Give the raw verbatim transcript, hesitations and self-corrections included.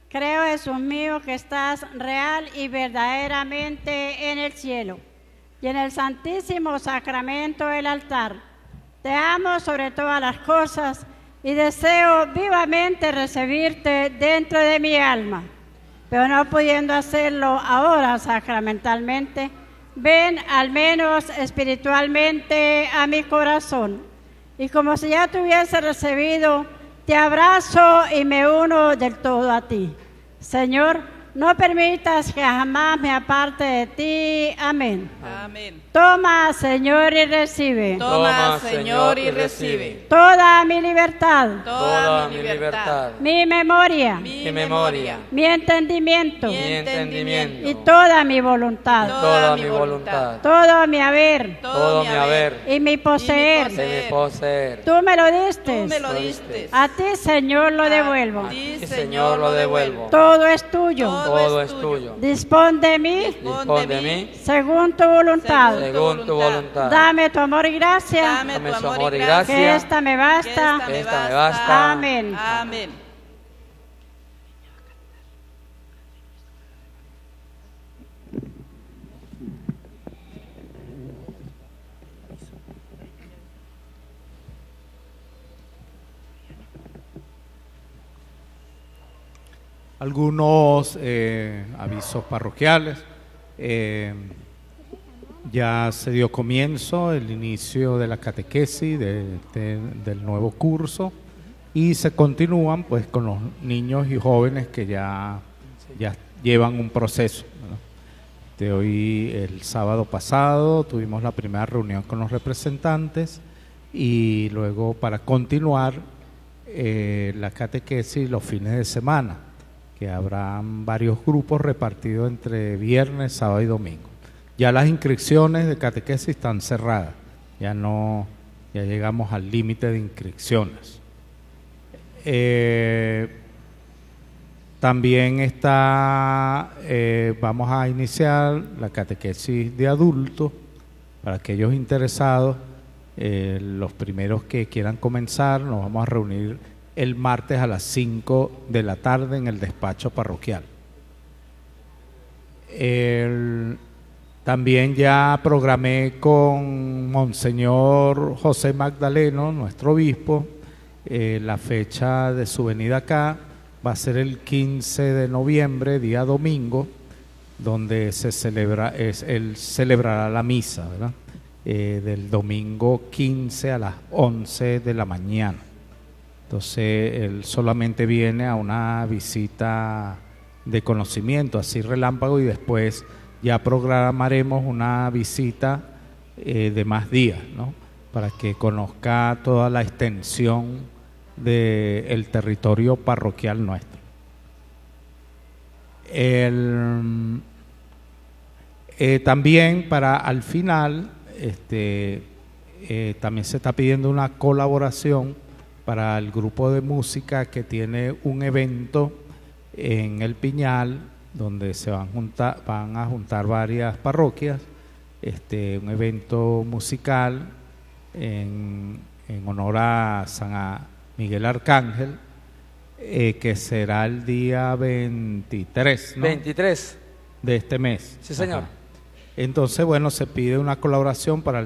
Creo, Jesús mío, que estás real y verdaderamente en el cielo y en el santísimo sacramento del altar. Te amo sobre todas las cosas y deseo vivamente recibirte dentro de mi alma, pero no pudiendo hacerlo ahora sacramentalmente, ven al menos espiritualmente a mi corazón. Y como si ya te hubiese recibido, te abrazo y me uno del todo a ti. Señor, no permitas que jamás me aparte de ti. Amén. Amén. Toma, Señor, y recibe. Toma, Señor, y recibe. Toda mi libertad. Toda mi libertad. Mi memoria. Mi memoria. Mi entendimiento. Mi entendimiento. Y toda mi voluntad. Toda mi voluntad. Todo mi haber. Todo mi haber. Y mi poseer. Y mi poseer. Tú me lo diste. Tú me lo diste. A ti, Señor, lo devuelvo. A ti, Señor, lo devuelvo. Todo es tuyo. Todo es tuyo. Dispón de mí. Dispón de mí. Según tu voluntad. Según tu voluntad. Dame tu amor y gracia. Dame tu amor y gracia. Que esta me basta. Que esta me basta. Amén. Amén. Algunos eh, avisos parroquiales. Eh, ya se dio comienzo el inicio de la catequesis de, de, del nuevo curso y se continúan pues con los niños y jóvenes que ya, ya llevan un proceso, ¿no? De hoy, el sábado pasado, tuvimos la primera reunión con los representantes y luego para continuar eh, la catequesis los fines de semana, que habrán varios grupos repartidos entre viernes, sábado y domingo. Ya las inscripciones de catequesis están cerradas, ya no, ya llegamos al límite de inscripciones. Eh, también está, eh, vamos a iniciar la catequesis de adultos para aquellos interesados. Eh, los primeros que quieran comenzar, nos vamos a reunir el martes a las cinco de la tarde en el despacho parroquial. El, también ya programé con Monseñor José Magdaleno, nuestro obispo, eh, la fecha de su venida acá va a ser el quince de noviembre, día domingo, donde se celebra, es, él celebrará la misa, ¿verdad? Eh, del domingo quince a las once de la mañana. Entonces, él solamente viene a una visita de conocimiento, así relámpago, y después ya programaremos una visita eh, de más días, ¿no? Para que conozca toda la extensión del territorio parroquial nuestro. El, eh, también para al final, este, eh, también se está pidiendo una colaboración para el grupo de música que tiene un evento en El Piñal, donde se van, juntar, van a juntar varias parroquias, este, un evento musical en, en honor a San Miguel Arcángel, eh, que será el día veintitrés, ¿no? veintitrés de este mes. Sí, señor. Ajá. Entonces, bueno, se pide una colaboración para el